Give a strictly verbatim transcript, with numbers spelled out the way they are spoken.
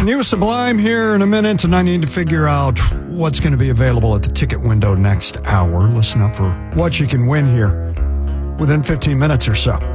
New Sublime here in a minute, and I need to figure out what's going to be available at the ticket window next hour. Listen up for what you can win here within fifteen minutes or so.